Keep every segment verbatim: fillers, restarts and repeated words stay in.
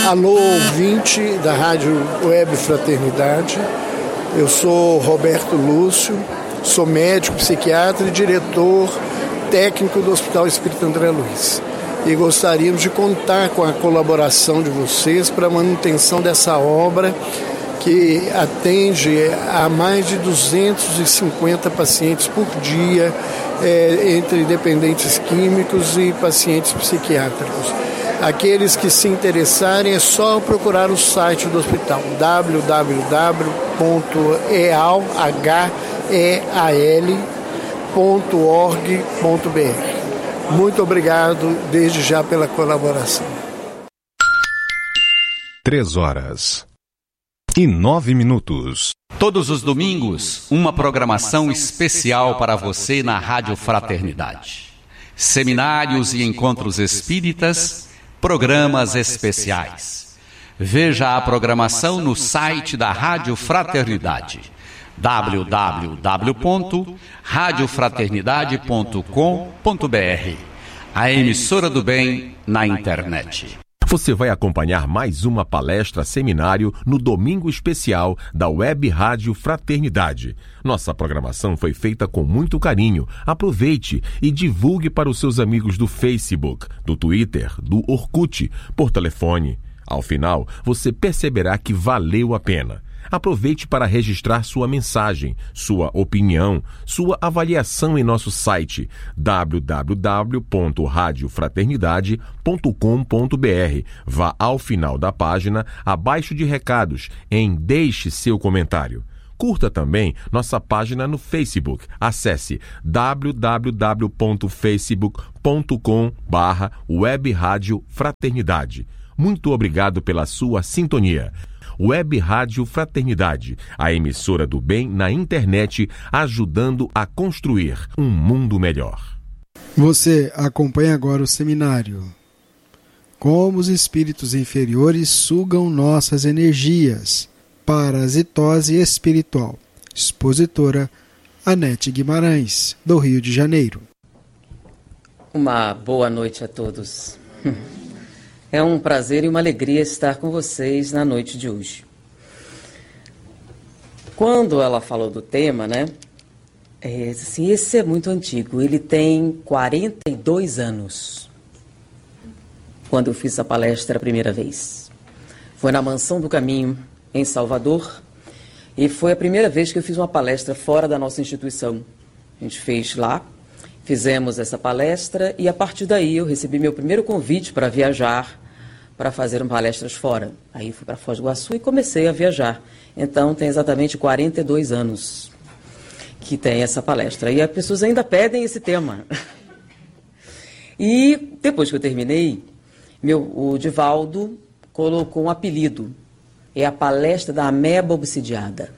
Alô, ouvinte da Rádio Web Fraternidade. Eu sou Roberto Lúcio, sou médico, psiquiatra e diretor técnico do Hospital Espírita André Luiz. E gostaríamos de contar com a colaboração de vocês para a manutenção dessa obra que atende a mais de duzentos e cinquenta pacientes por dia, é, entre dependentes químicos e pacientes psiquiátricos. Aqueles que se interessarem é só procurar o site do hospital, w w w ponto eal ponto org ponto b r. Muito obrigado desde já pela colaboração. Três horas e nove minutos. Todos os domingos, uma programação especial para você na Rádio Fraternidade. Seminários e encontros espíritas, programas especiais. Veja a programação no site da Rádio Fraternidade, w w w ponto rádio fraternidade ponto com ponto b r, a emissora do bem na internet. Você vai acompanhar mais uma palestra seminário no Domingo Especial da Web Rádio Fraternidade. Nossa programação foi feita com muito carinho. Aproveite e divulgue para os seus amigos do Facebook, do Twitter, do Orkut, por telefone. Ao final, você perceberá que valeu a pena. Aproveite para registrar sua mensagem, sua opinião, sua avaliação em nosso site w w w ponto rádio fraternidade ponto com ponto b r. Vá ao final da página, abaixo de recados, em Deixe seu comentário. Curta também nossa página no Facebook. Acesse w w w ponto facebook ponto com barra web rádio fraternidade. Muito obrigado pela sua sintonia. Web Rádio Fraternidade, a emissora do bem na internet, ajudando a construir um mundo melhor. Você acompanha agora o seminário Como os espíritos inferiores sugam nossas energias. Parasitose espiritual. Expositora Anete Guimarães, do Rio de Janeiro. Uma boa noite a todos. É um prazer e uma alegria estar com vocês na noite de hoje. Quando ela falou do tema, né? É, assim, esse é muito antigo. Ele tem quarenta e dois anos. Quando eu fiz a palestra a primeira vez. Foi na Mansão do Caminho, em Salvador. E foi a primeira vez que eu fiz uma palestra fora da nossa instituição. A gente fez lá. Fizemos essa palestra e, a partir daí, eu recebi meu primeiro convite para viajar, para fazer palestras fora. Aí fui para Foz do Iguaçu e comecei a viajar. Então, tem exatamente quarenta e dois anos que tem essa palestra. E as pessoas ainda pedem esse tema. E, depois que eu terminei, meu, o Divaldo colocou um apelido. É a palestra da ameba obsidiada.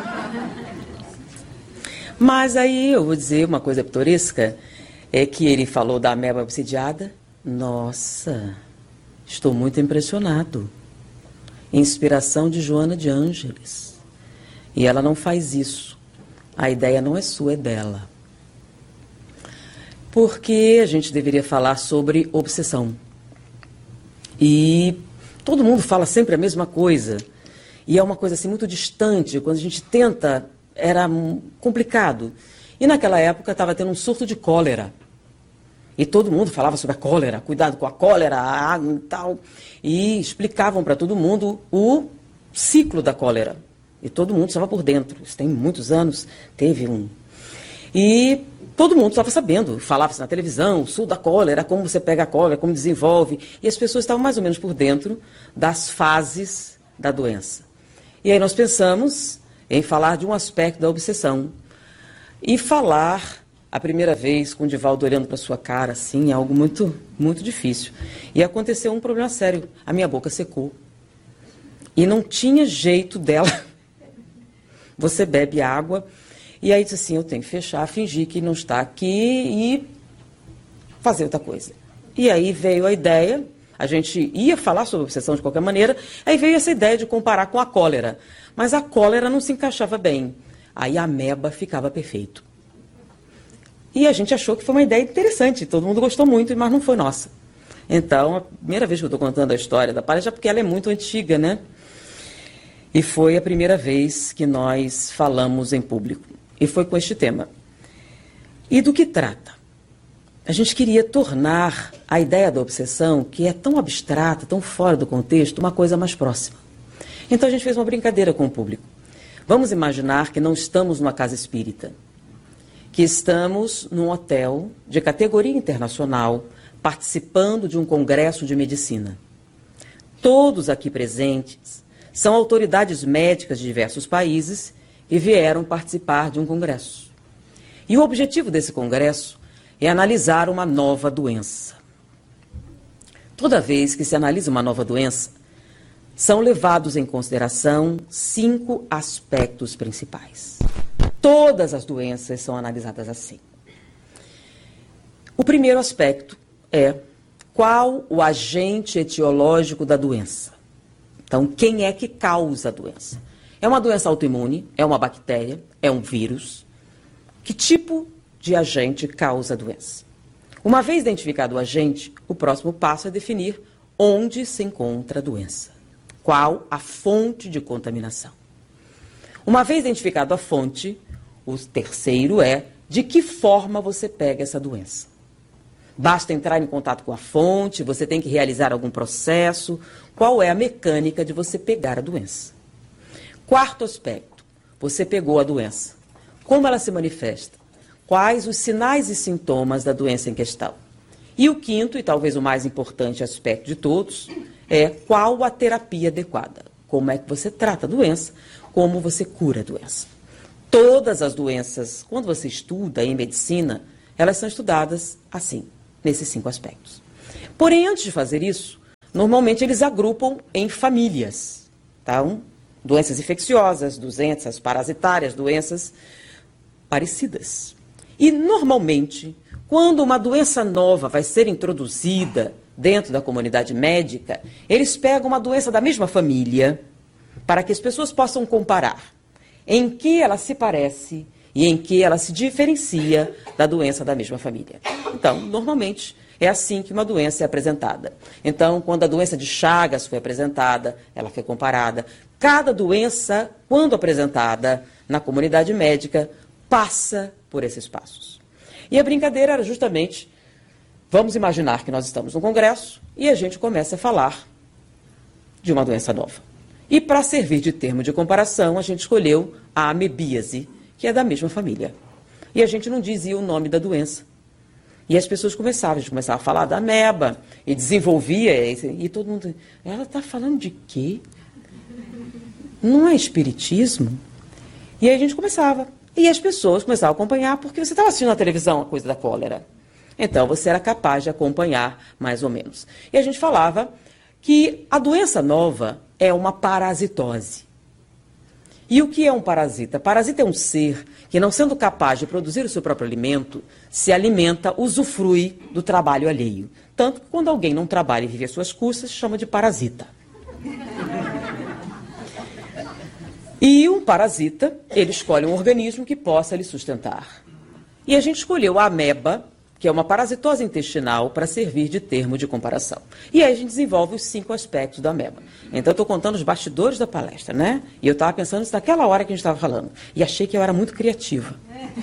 Mas aí eu vou dizer uma coisa pitoresca, é que ele falou da ameba obsidiada. Nossa, estou muito impressionado. Inspiração de Joana de Ângeles. E ela não faz isso. A ideia não é sua, é dela. Porque a gente deveria falar sobre obsessão. E todo mundo fala sempre a mesma coisa. E é uma coisa assim muito distante. Quando a gente tenta, era complicado. E naquela época estava tendo um surto de cólera. E todo mundo falava sobre a cólera, cuidado com a cólera, a água e tal. E explicavam para todo mundo o ciclo da cólera. E todo mundo estava por dentro. Isso tem muitos anos, teve um. E todo mundo estava sabendo, falava-se na televisão, o sul da cólera, como você pega a cólera, como desenvolve. E as pessoas estavam mais ou menos por dentro das fases da doença. E aí nós pensamos em falar de um aspecto da obsessão. E falar a primeira vez com o Divaldo olhando para sua cara, assim, é algo muito, muito difícil. E aconteceu um problema sério. A minha boca secou. E não tinha jeito dela. Você bebe água. E aí disse assim, eu tenho que fechar, fingir que não está aqui e fazer outra coisa. E aí veio a ideia, a gente ia falar sobre obsessão de qualquer maneira, aí veio essa ideia de comparar com a cólera. Mas a cólera não se encaixava bem. Aí a ameba ficava perfeito. E a gente achou que foi uma ideia interessante, todo mundo gostou muito, mas não foi nossa. Então, a primeira vez que eu estou contando a história da palestra, porque ela é muito antiga, né? E foi a primeira vez que nós falamos em público. E foi com este tema. E do que trata? A gente queria tornar a ideia da obsessão, que é tão abstrata, tão fora do contexto, uma coisa mais próxima. Então a gente fez uma brincadeira com o público. Vamos imaginar que não estamos numa casa espírita, que estamos num hotel de categoria internacional, participando de um congresso de medicina. Todos aqui presentes são autoridades médicas de diversos países e vieram participar de um congresso. E o objetivo desse congresso é analisar uma nova doença. Toda vez que se analisa uma nova doença, são levados em consideração cinco aspectos principais. Todas as doenças são analisadas assim. O primeiro aspecto é qual o agente etiológico da doença. Então, quem é que causa a doença? É uma doença autoimune? É uma bactéria? É um vírus? Que tipo de agente causa a doença? Uma vez identificado o agente, o próximo passo é definir onde se encontra a doença. Qual a fonte de contaminação? Uma vez identificado a fonte, o terceiro é de que forma você pega essa doença. Basta entrar em contato com a fonte, você tem que realizar algum processo. Qual é a mecânica de você pegar a doença? Quarto aspecto, você pegou a doença. Como ela se manifesta? Quais os sinais e sintomas da doença em questão? E o quinto, e talvez o mais importante aspecto de todos, é qual a terapia adequada. Como é que você trata a doença, como você cura a doença. Todas as doenças, quando você estuda em medicina, elas são estudadas assim, nesses cinco aspectos. Porém, antes de fazer isso, normalmente eles agrupam em famílias. Então, doenças infecciosas, doenças parasitárias, doenças parecidas. E, normalmente, quando uma doença nova vai ser introduzida dentro da comunidade médica, eles pegam uma doença da mesma família para que as pessoas possam comparar em que ela se parece e em que ela se diferencia da doença da mesma família. Então, normalmente, é assim que uma doença é apresentada. Então, quando a doença de Chagas foi apresentada, ela foi comparada. Cada doença, quando apresentada na comunidade médica, passa por esses passos. E a brincadeira era justamente, vamos imaginar que nós estamos num congresso e a gente começa a falar de uma doença nova. E para servir de termo de comparação, a gente escolheu a amebíase, que é da mesma família. E a gente não dizia o nome da doença. E as pessoas começavam, a gente começava a falar da ameba, e desenvolvia, e, e todo mundo... Ela está falando de quê? Não é espiritismo? E aí a gente começava. E as pessoas começavam a acompanhar, porque você estava assistindo na televisão a coisa da cólera. Então, você era capaz de acompanhar, mais ou menos. E a gente falava que a doença nova é uma parasitose. E o que é um parasita? Parasita é um ser que, não sendo capaz de produzir o seu próprio alimento, se alimenta, usufrui do trabalho alheio. Tanto que quando alguém não trabalha e vive às suas custas, chama de parasita. E um parasita, ele escolhe um organismo que possa lhe sustentar. E a gente escolheu a ameba, que é uma parasitose intestinal, para servir de termo de comparação. E aí a gente desenvolve os cinco aspectos da ameba. Então eu estou contando os bastidores da palestra, né? E eu estava pensando isso naquela hora que a gente estava falando. E achei que eu era muito criativa.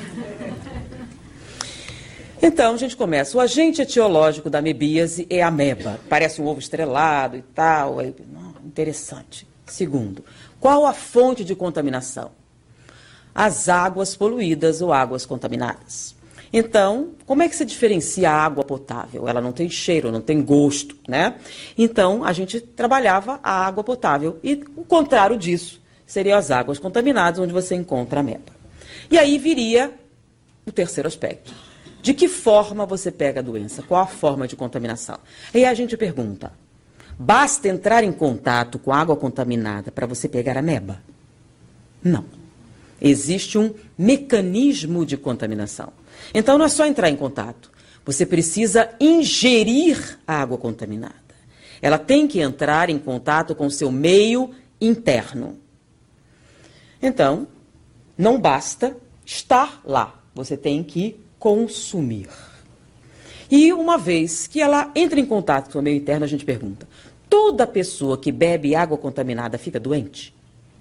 Então a gente começa. O agente etiológico da amebíase é a ameba. Parece um ovo estrelado e tal. É interessante. Segundo, qual a fonte de contaminação? As águas poluídas ou águas contaminadas. Então, como é que se diferencia a água potável? Ela não tem cheiro, não tem gosto, né? Então, a gente trabalhava a água potável. E o contrário disso seriam as águas contaminadas, onde você encontra a ameba. E aí viria o terceiro aspecto. De que forma você pega a doença? Qual a forma de contaminação? E aí a gente pergunta, basta entrar em contato com água contaminada para você pegar a ameba? Não. Existe um mecanismo de contaminação. Então, não é só entrar em contato. Você precisa ingerir a água contaminada. Ela tem que entrar em contato com o seu meio interno. Então, não basta estar lá. Você tem que consumir. E uma vez que ela entra em contato com o meio interno, a gente pergunta, toda pessoa que bebe água contaminada fica doente?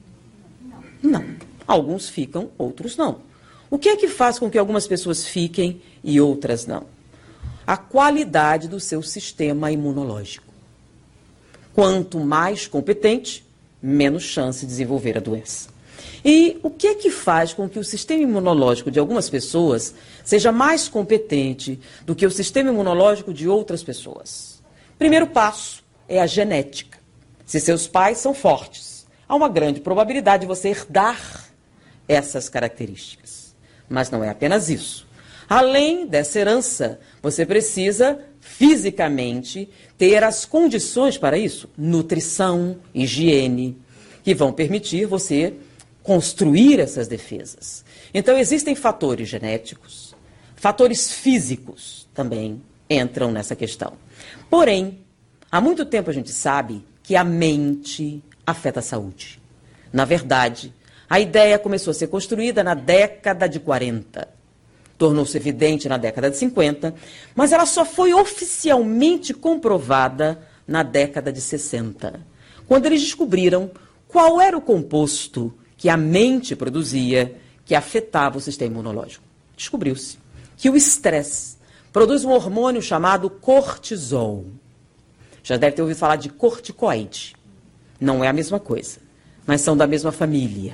Não. Alguns ficam, outros não. O que é que faz com que algumas pessoas fiquem e outras não? A qualidade do seu sistema imunológico. Quanto mais competente, menos chance de desenvolver a doença. E o que é que faz com que o sistema imunológico de algumas pessoas seja mais competente do que o sistema imunológico de outras pessoas? Primeiro passo é a genética. Se seus pais são fortes, há uma grande probabilidade de você herdar essas características. Mas não é apenas isso. Além dessa herança, você precisa fisicamente ter as condições para isso. Nutrição, higiene, que vão permitir você construir essas defesas. Então, existem fatores genéticos, fatores físicos também entram nessa questão. Porém, há muito tempo a gente sabe que a mente afeta a saúde. Na verdade, a ideia começou a ser construída na década de quarenta. Tornou-se evidente na década de cinquenta, mas ela só foi oficialmente comprovada na década de sessenta, quando eles descobriram qual era o composto que a mente produzia que afetava o sistema imunológico. Descobriu-se que o estresse produz um hormônio chamado cortisol. Já deve ter ouvido falar de corticoide. Não é a mesma coisa, mas são da mesma família.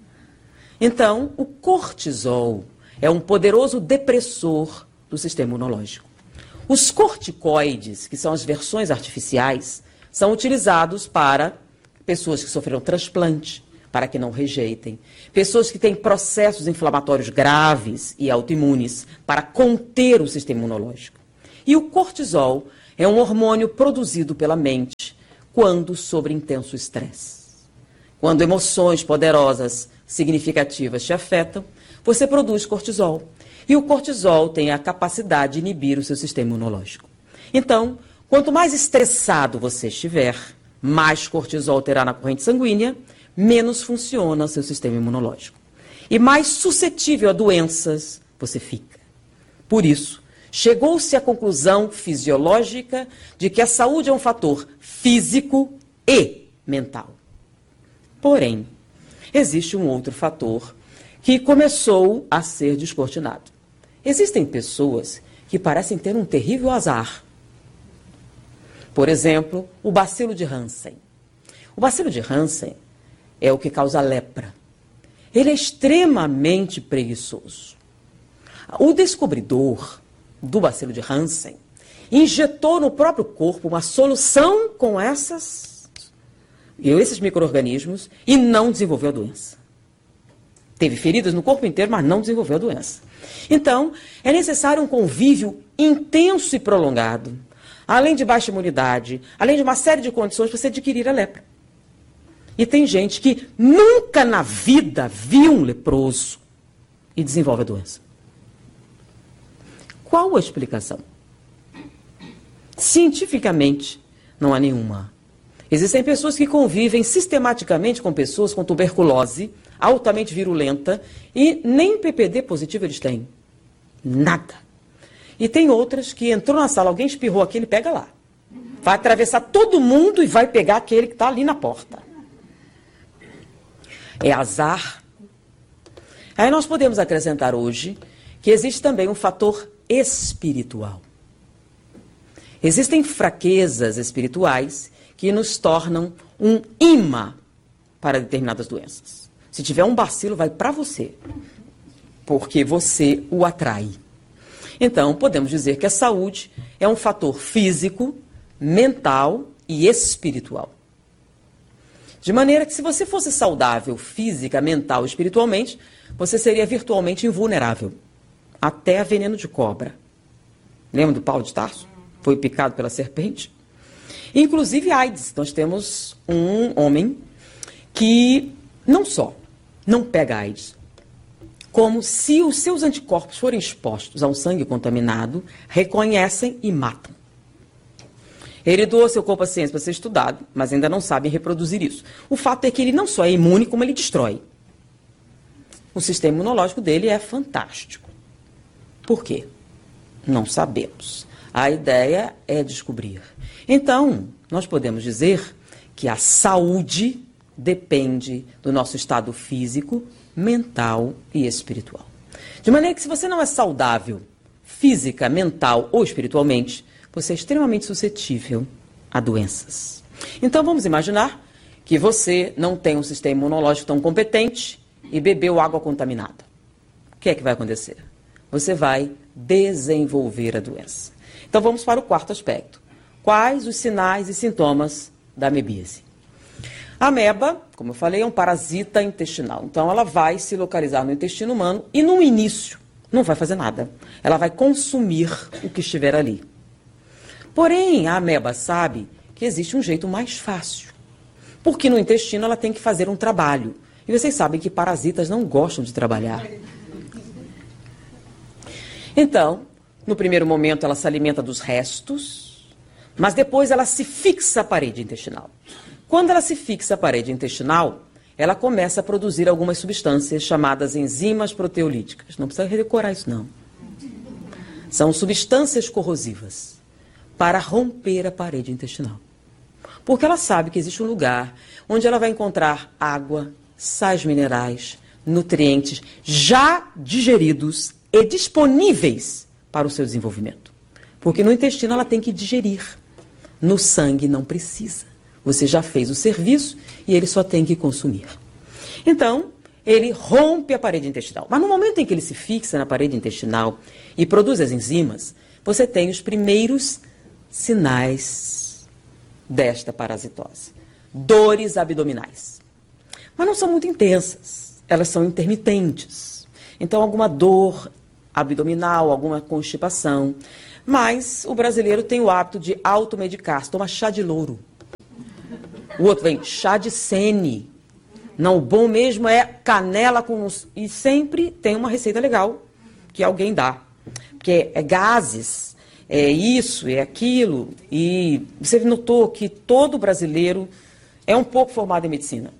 Então, o cortisol é um poderoso depressor do sistema imunológico. Os corticoides, que são as versões artificiais, são utilizados para pessoas que sofreram transplante, para que não rejeitem, pessoas que têm processos inflamatórios graves e autoimunes, para conter o sistema imunológico. E o cortisol é um hormônio produzido pela mente quando sob intenso estresse. Quando emoções poderosas, significativas te afetam, você produz cortisol. E o cortisol tem a capacidade de inibir o seu sistema imunológico. Então, quanto mais estressado você estiver, mais cortisol terá na corrente sanguínea, menos funciona o seu sistema imunológico. E mais suscetível a doenças você fica. Por isso, chegou-se à conclusão fisiológica de que a saúde é um fator físico e mental. Porém, existe um outro fator que começou a ser descortinado. Existem pessoas que parecem ter um terrível azar. Por exemplo, o bacilo de Hansen. O bacilo de Hansen é o que causa lepra. Ele é extremamente preguiçoso. O descobridor do bacilo de Hansen injetou no próprio corpo uma solução com essas, esses micro-organismos e não desenvolveu a doença. Teve feridas no corpo inteiro, mas não desenvolveu a doença. Então, é necessário um convívio intenso e prolongado, além de baixa imunidade, além de uma série de condições para você adquirir a lepra. E tem gente que nunca na vida viu um leproso e desenvolve a doença. Qual a explicação? Cientificamente, não há nenhuma. Existem pessoas que convivem sistematicamente com pessoas com tuberculose, altamente virulenta, e nem P P D positivo eles têm. Nada. E tem outras que entrou na sala, alguém espirrou aqui, ele pega lá. Vai atravessar todo mundo e vai pegar aquele que está ali na porta. É azar. Aí nós podemos acrescentar hoje que existe também um fator espiritual. Existem fraquezas espirituais que nos tornam um imã para determinadas doenças. Se tiver um bacilo, vai para você, porque você o atrai. Então, podemos dizer que a saúde é um fator físico, mental e espiritual. De maneira que se você fosse saudável física, mental e espiritualmente, você seria virtualmente invulnerável. Até a veneno de cobra. Lembra do Paulo de Tarso? Foi picado pela serpente. Inclusive AIDS. Nós temos um homem que não só não pega AIDS, como se os seus anticorpos forem expostos a um sangue contaminado, reconhecem e matam. Ele doou seu corpo à ciência para ser estudado, mas ainda não sabem reproduzir isso. O fato é que ele não só é imune, como ele destrói. O sistema imunológico dele é fantástico. Por quê? Não sabemos. A ideia é descobrir. Então, nós podemos dizer que a saúde depende do nosso estado físico, mental e espiritual. De maneira que se você não é saudável física, mental ou espiritualmente, você é extremamente suscetível a doenças. Então vamos imaginar que você não tem um sistema imunológico tão competente e bebeu água contaminada. O que é que vai acontecer? Você vai desenvolver a doença. Então vamos para o quarto aspecto. Quais os sinais e sintomas da amebíase? A ameba, como eu falei, é um parasita intestinal. Então ela vai se localizar no intestino humano e no início não vai fazer nada. Ela vai consumir o que estiver ali. Porém, a ameba sabe que existe um jeito mais fácil. Porque no intestino ela tem que fazer um trabalho. E vocês sabem que parasitas não gostam de trabalhar. Então, no primeiro momento ela se alimenta dos restos, mas depois ela se fixa à parede intestinal. Quando ela se fixa à parede intestinal, ela começa a produzir algumas substâncias chamadas enzimas proteolíticas. Não precisa decorar isso, não. São substâncias corrosivas para romper a parede intestinal. Porque ela sabe que existe um lugar onde ela vai encontrar água, sais minerais, nutrientes já digeridos e disponíveis para o seu desenvolvimento. Porque no intestino ela tem que digerir. No sangue não precisa. Você já fez o serviço e ele só tem que consumir. Então, ele rompe a parede intestinal. Mas no momento em que ele se fixa na parede intestinal e produz as enzimas, você tem os primeiros sinais desta parasitose. Dores abdominais. Mas não são muito intensas, elas são intermitentes. Então, alguma dor abdominal, alguma constipação. Mas o brasileiro tem o hábito de automedicar, toma chá de louro. O outro vem chá de sene. Não, o bom mesmo é canela com... E sempre tem uma receita legal que alguém dá. Porque é gases, é isso, é aquilo. E você notou que todo brasileiro é um pouco formado em medicina.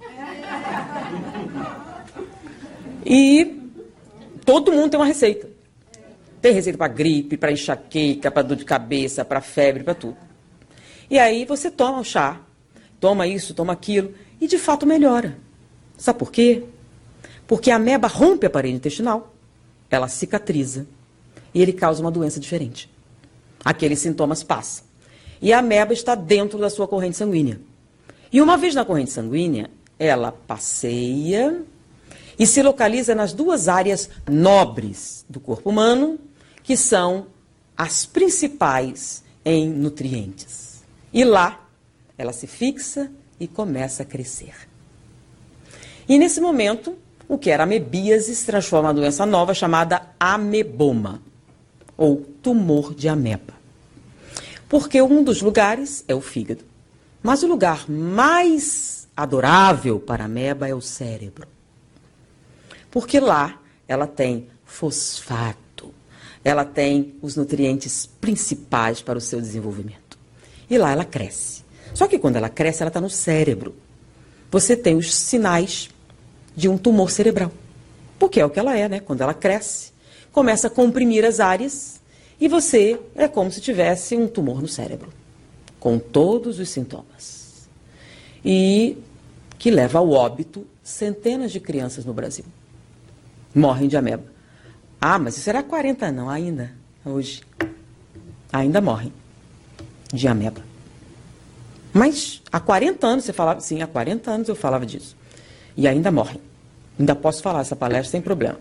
E todo mundo tem uma receita. Tem receita para gripe, para enxaqueca, para dor de cabeça, para febre, para tudo. E aí você toma o chá, toma isso, toma aquilo, e de fato melhora. Sabe por quê? Porque a ameba rompe a parede intestinal, ela cicatriza, e ele causa uma doença diferente. Aqueles sintomas passam. E a ameba está dentro da sua corrente sanguínea. E uma vez na corrente sanguínea, ela passeia e se localiza nas duas áreas nobres do corpo humano, que são as principais em nutrientes. E lá, ela se fixa e começa a crescer. E nesse momento, o que era amebíase se transforma em uma doença nova chamada ameboma, ou tumor de ameba. Porque um dos lugares é o fígado. Mas o lugar mais adorável para a ameba é o cérebro. Porque lá ela tem fosfato, ela tem os nutrientes principais para o seu desenvolvimento. E lá ela cresce. Só que quando ela cresce, ela está no cérebro. Você tem os sinais de um tumor cerebral. Porque é o que ela é, né? Quando ela cresce, começa a comprimir as áreas e você é como se tivesse um tumor no cérebro, com todos os sintomas. E que leva ao óbito centenas de crianças no Brasil. Morrem de ameba. Ah, mas isso era há quarenta anos, não, ainda, hoje. Ainda morrem de ameba. Mas há quarenta anos você falava, sim, há quarenta anos eu falava disso. E ainda morrem. Ainda posso falar essa palestra sem problema.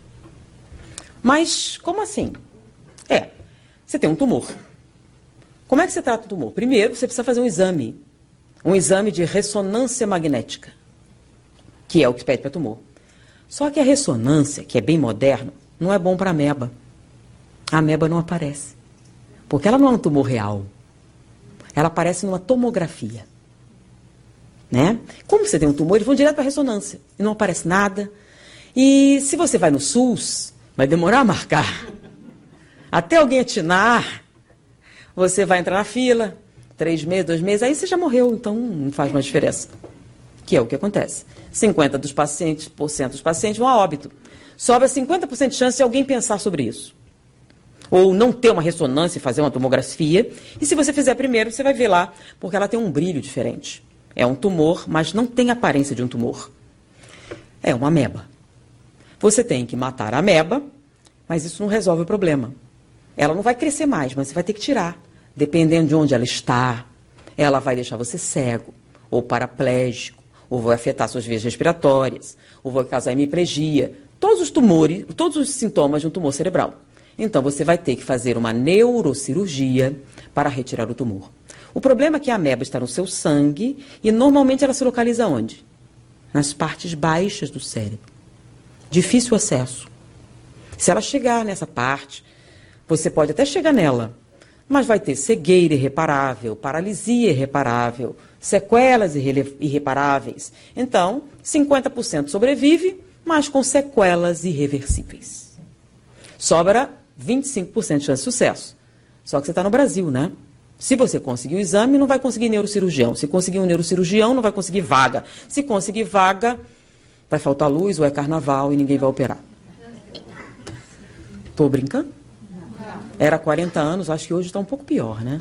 Mas como assim? É, você tem um tumor. Como é que você trata o tumor? Primeiro, você precisa fazer um exame. Um exame de ressonância magnética, que é o que pede para tumor. Só que a ressonância, que é bem moderno, não é bom para a ameba. A ameba não aparece. Porque ela não é um tumor real. Ela aparece numa tomografia. Né? Como você tem um tumor, eles vão direto para a ressonância. E não aparece nada. E se você vai no SUS, vai demorar a marcar. Até alguém atinar, você vai entrar na fila, três meses, dois meses, aí você já morreu, então não faz mais diferença. Que é o que acontece. cinquenta por cento dos pacientes vão a óbito. Sobra cinquenta por cento de chance de alguém pensar sobre isso. Ou não ter uma ressonância e fazer uma tomografia. E se você fizer primeiro, você vai ver lá, porque ela tem um brilho diferente. É um tumor, mas não tem aparência de um tumor. É uma ameba. Você tem que matar a ameba, mas isso não resolve o problema. Ela não vai crescer mais, mas você vai ter que tirar. Dependendo de onde ela está, ela vai deixar você cego, ou paraplégico, ou vai afetar suas vias respiratórias, ou vai causar hemiplegia. Todos os tumores, todos os sintomas de um tumor cerebral. Então, você vai ter que fazer uma neurocirurgia para retirar o tumor. O problema é que a ameba está no seu sangue e, normalmente, ela se localiza onde? Nas partes baixas do cérebro. Difícil acesso. Se ela chegar nessa parte, você pode até chegar nela, mas vai ter cegueira irreparável, paralisia irreparável, sequelas irre- irreparáveis. Então, cinquenta por cento sobrevive, mas com sequelas irreversíveis. Sobra vinte e cinco por cento de chance de sucesso. Só que você está no Brasil, né? Se você conseguir o exame, não vai conseguir neurocirurgião. Se conseguir um neurocirurgião, não vai conseguir vaga. Se conseguir vaga, vai faltar luz ou é carnaval e ninguém vai operar. Estou brincando? Era quarenta anos, acho que hoje está um pouco pior, né?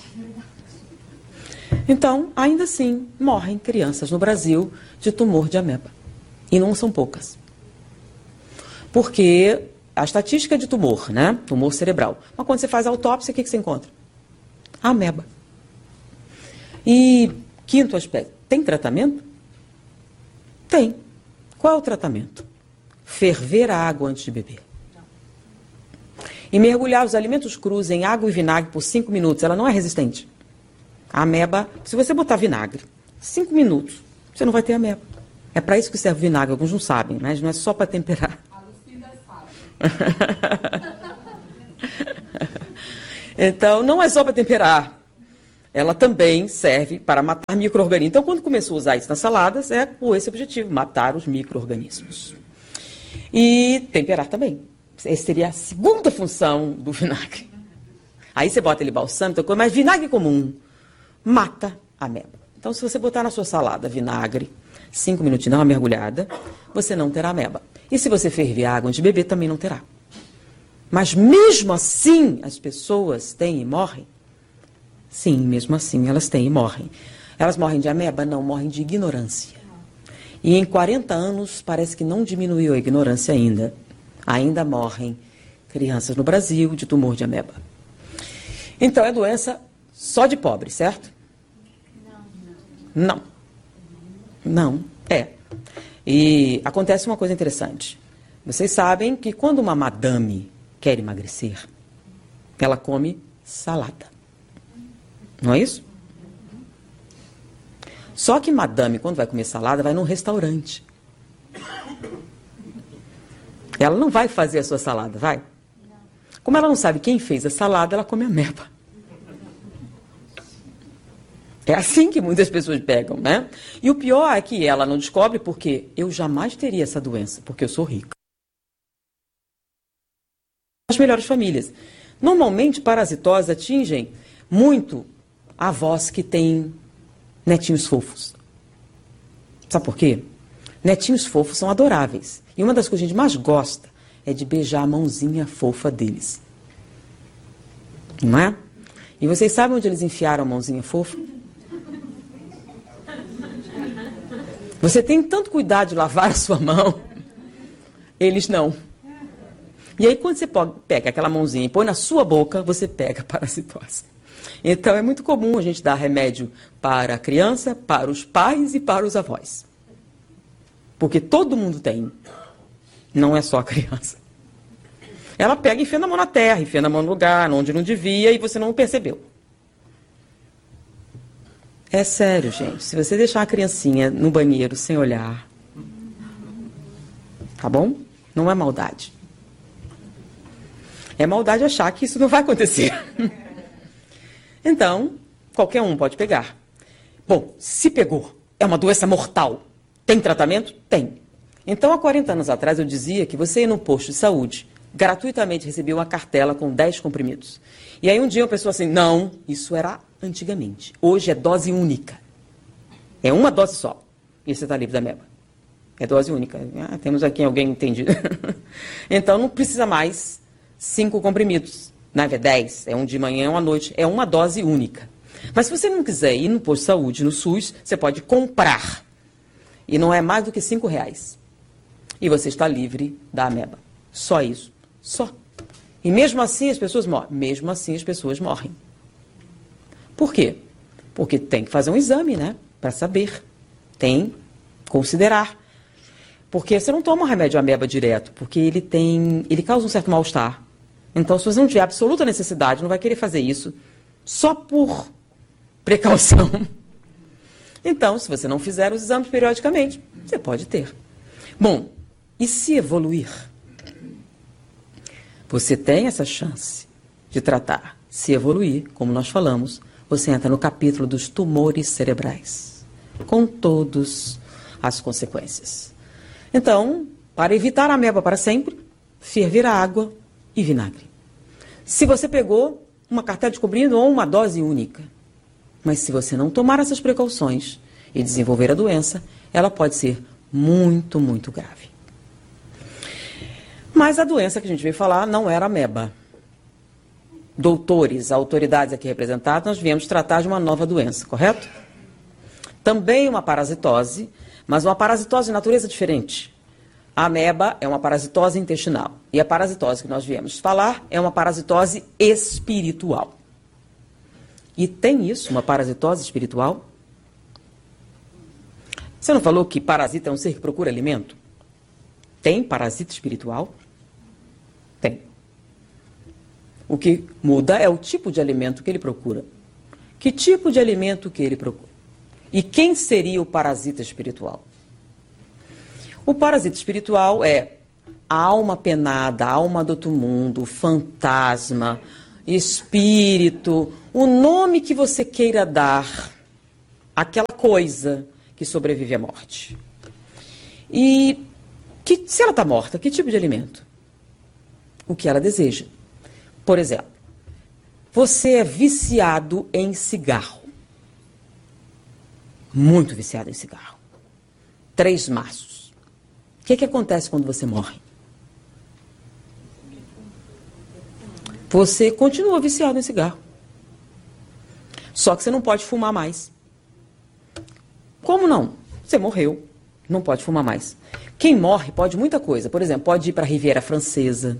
Então, ainda assim, morrem crianças no Brasil de tumor de ameba. E não são poucas. Porque a estatística de tumor, né? Tumor cerebral. Mas quando você faz a autópsia, o que, que você encontra? A ameba. E, quinto aspecto, tem tratamento? Tem. Qual é o tratamento? Ferver a água antes de beber. E mergulhar os alimentos crus em água e vinagre por cinco minutos. Ela não é resistente. A ameba, se você botar vinagre, cinco minutos, você não vai ter ameba. É para isso que serve o vinagre. Alguns não sabem, mas não é só para temperar. Então, não é só para temperar. Ela também serve para matar micro-organismos. Então, quando começou a usar isso nas saladas, é com esse objetivo, matar os micro-organismos. E temperar também. Essa seria a segunda função do vinagre. Aí você bota ele balsâmico, mas vinagre comum mata a ameba. Então, se você botar na sua salada vinagre, cinco minutinhos, dá uma mergulhada, você não terá ameba. E se você ferver água antes de beber, também não terá. Mas mesmo assim, as pessoas têm e morrem? Sim, mesmo assim, elas têm e morrem. Elas morrem de ameba? Não, morrem de ignorância. E em quarenta anos, parece que não diminuiu a ignorância ainda. Ainda morrem crianças no Brasil de tumor de ameba. Então, é doença só de pobre, certo? Não. Não. Não, é. E acontece uma coisa interessante. Vocês sabem que quando uma madame quer emagrecer, ela come salada. Não é isso? Só que madame, quando vai comer salada, vai num restaurante. Ela não vai fazer a sua salada, vai? Como ela não sabe quem fez a salada, ela come ameba. É assim que muitas pessoas pegam, né? E o pior é que ela não descobre porque eu jamais teria essa doença, porque eu sou rica. As melhores famílias. Normalmente, parasitoses atingem muito avós que têm netinhos fofos. Sabe por quê? Netinhos fofos são adoráveis. E uma das coisas que a gente mais gosta é de beijar a mãozinha fofa deles. Não é? E vocês sabem onde eles enfiaram a mãozinha fofa? Você tem tanto cuidado de lavar a sua mão, eles não. E aí, quando você pega aquela mãozinha e põe na sua boca, você pega a parasitose. Então, é muito comum a gente dar remédio para a criança, para os pais e para os avós. Porque todo mundo tem. Não é só a criança. Ela pega e enfia na mão na terra, enfia na mão no lugar, onde não devia, e você não percebeu. É sério, gente. Se você deixar a criancinha no banheiro sem olhar, tá bom? Não é maldade. É maldade achar que isso não vai acontecer. Então, qualquer um pode pegar. Bom, se pegou, é uma doença mortal. Tem tratamento? Tem. Então, há quarenta anos atrás, eu dizia que você ia no posto de saúde, gratuitamente recebia uma cartela com dez comprimidos. E aí um dia uma pessoa assim, não, isso era antigamente. Hoje é dose única. É uma dose só. E você está livre da ameba. É dose única. Ah, temos aqui alguém entendido. Então, não precisa mais cinco comprimidos. Não é dez, é um de manhã e um à noite. É uma dose única. Mas se você não quiser ir no posto de saúde, no SUS, você pode comprar. E não é mais do que cinco reais. E você está livre da ameba. Só isso. Só. E mesmo assim as pessoas morrem. Mesmo assim as pessoas morrem. Por quê? Porque tem que fazer um exame, né? Para saber. Tem que considerar. Porque você não toma um remédio ameba direto, porque ele tem, ele causa um certo mal-estar. Então, se você não tiver absoluta necessidade, não vai querer fazer isso só por precaução. Então, se você não fizer os exames periodicamente, você pode ter. Bom, e se evoluir? Você tem essa chance de tratar. Se evoluir, como nós falamos, você entra no capítulo dos tumores cerebrais, com todas as consequências. Então, para evitar a ameba para sempre, ferver a água e vinagre. Se você pegou uma cartela de comprimido ou uma dose única, mas se você não tomar essas precauções e desenvolver a doença, ela pode ser muito, muito grave. Mas a doença que a gente veio falar não era ameba. Doutores, autoridades aqui representadas, nós viemos tratar de uma nova doença, correto? Também uma parasitose, mas uma parasitose de natureza diferente. A ameba é uma parasitose intestinal. E a parasitose que nós viemos falar é uma parasitose espiritual. E tem isso, uma parasitose espiritual? Você não falou que parasita é um ser que procura alimento? Tem parasita espiritual? Tem. O que muda é o tipo de alimento que ele procura. Que tipo de alimento que ele procura? E quem seria o parasita espiritual? O parasita espiritual é a alma penada, a alma do outro mundo, fantasma, espírito, o nome que você queira dar àquela coisa que sobrevive à morte. E que, se ela está morta, que tipo de alimento? O que ela deseja. Por exemplo, você é viciado em cigarro. Muito viciado em cigarro. Três maços. O que, que acontece quando você morre? Você continua viciado em cigarro. Só que você não pode fumar mais. Como não? Você morreu. Não pode fumar mais. Quem morre pode muita coisa. Por exemplo, pode ir para a Riviera Francesa.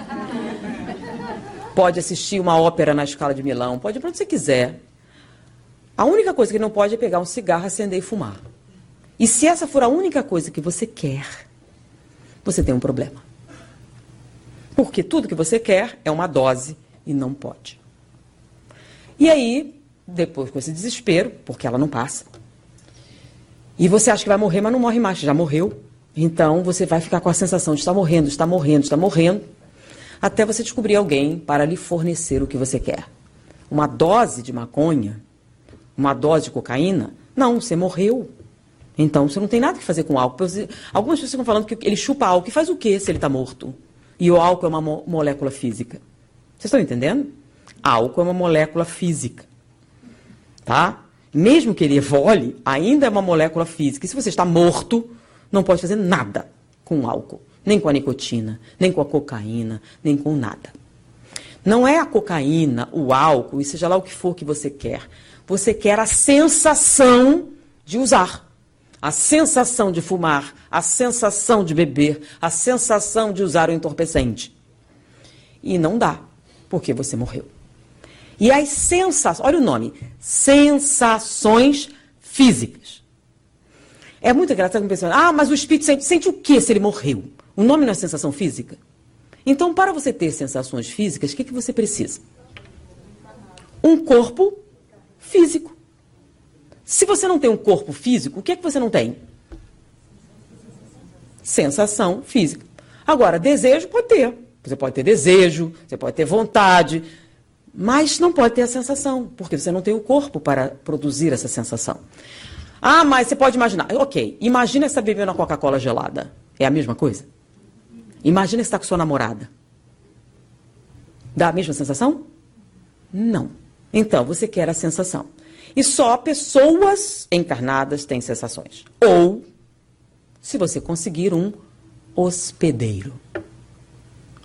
Pode assistir uma ópera na Scala de Milão. Pode ir para onde você quiser. A única coisa que não pode é pegar um cigarro, acender e fumar. E se essa for a única coisa que você quer, você tem um problema. Porque tudo que você quer é uma dose e não pode. E aí, depois com esse desespero, porque ela não passa, e você acha que vai morrer, mas não morre mais, já morreu. Então você vai ficar com a sensação de estar morrendo, estar morrendo, estar morrendo, até você descobrir alguém para lhe fornecer o que você quer. Uma dose de maconha, uma dose de cocaína, não, você morreu. Então você não tem nada que fazer com álcool. Algumas pessoas ficam falando que ele chupa álcool. E faz o quê se ele está morto? E o álcool é uma mo- molécula física. Vocês estão entendendo? Álcool é uma molécula física. Tá? Mesmo que ele evole, ainda é uma molécula física. E se você está morto, não pode fazer nada com o álcool. Nem com a nicotina, nem com a cocaína, nem com nada. Não é a cocaína, o álcool, e seja lá o que for que você quer. Você quer a sensação de usar. A sensação de fumar, a sensação de beber, a sensação de usar o entorpecente. E não dá, porque você morreu. E as sensações, olha o nome, sensações físicas. É muito engraçado quando pensar, ah, mas o espírito sente, sente o quê se ele morreu? O nome não é sensação física? Então, para você ter sensações físicas, o que, que você precisa? Um corpo físico. Se você não tem um corpo físico, o que é que você não tem? Sensação física. Agora, desejo pode ter. Você pode ter desejo, você pode ter vontade, mas não pode ter a sensação, porque você não tem o corpo para produzir essa sensação. Ah, mas você pode imaginar. Ok, imagina você bebendo uma Coca-Cola gelada. É a mesma coisa? Imagina você está com sua namorada. Dá a mesma sensação? Não. Então, você quer a sensação. E só pessoas encarnadas têm sensações. Ou, se você conseguir um hospedeiro.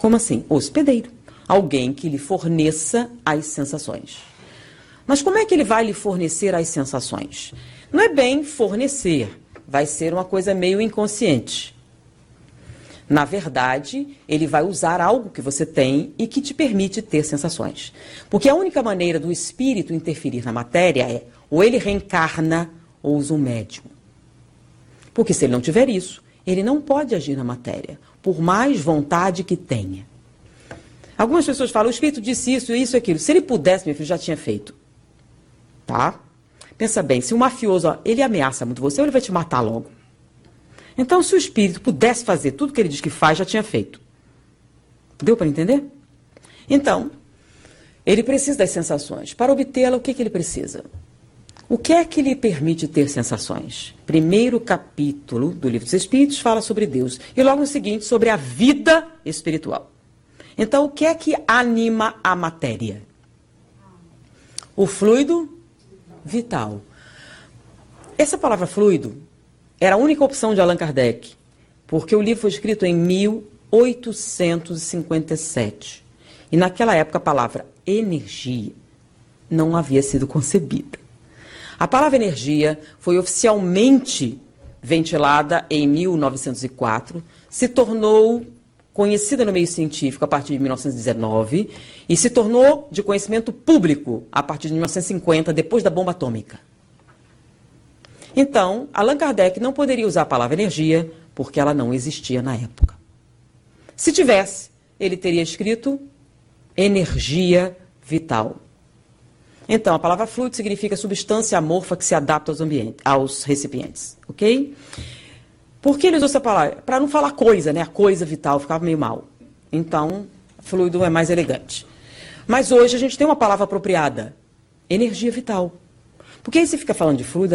Como assim? Hospedeiro. Alguém que lhe forneça as sensações. Mas como é que ele vai lhe fornecer as sensações? Não é bem fornecer, vai ser uma coisa meio inconsciente. Na verdade, ele vai usar algo que você tem e que te permite ter sensações. Porque a única maneira do espírito interferir na matéria é ou ele reencarna ou usa um médium. Porque se ele não tiver isso, ele não pode agir na matéria, por mais vontade que tenha. Algumas pessoas falam, o espírito disse isso, isso e aquilo. Se ele pudesse, meu filho, já tinha feito. Tá? Pensa bem, se o mafioso, ó, ele ameaça muito você, ou ele vai te matar logo. Então, se o espírito pudesse fazer tudo que ele diz que faz, já tinha feito. Deu para entender? Então, ele precisa das sensações. Para obtê-la, o que, que ele precisa? O que é que lhe permite ter sensações? Primeiro capítulo do Livro dos Espíritos fala sobre Deus. E logo no seguinte, sobre a vida espiritual. Então, o que é que anima a matéria? O fluido vital. Essa palavra fluido era a única opção de Allan Kardec, porque o livro foi escrito em mil oitocentos e cinquenta e sete. E naquela época a palavra energia não havia sido concebida. A palavra energia foi oficialmente ventilada em mil novecentos e quatro, se tornou conhecida no meio científico a partir de mil novecentos e dezenove e se tornou de conhecimento público a partir de mil novecentos e cinquenta, depois da bomba atômica. Então, Allan Kardec não poderia usar a palavra energia porque ela não existia na época. Se tivesse, ele teria escrito energia vital. Então, a palavra fluido significa substância amorfa que se adapta aos, ambientes, aos recipientes, ok? Por que ele usou essa palavra? Para não falar coisa, né? A coisa vital ficava meio mal. Então, fluido é mais elegante. Mas hoje a gente tem uma palavra apropriada, energia vital. Porque aí você fica falando de fluido,